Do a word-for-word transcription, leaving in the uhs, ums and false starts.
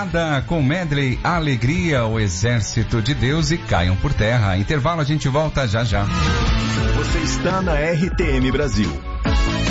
Lambada com medley Alegria, o Exército de Deus e Caiam por Terra. Intervalo, a gente volta já já. Você está na R T M Brasil.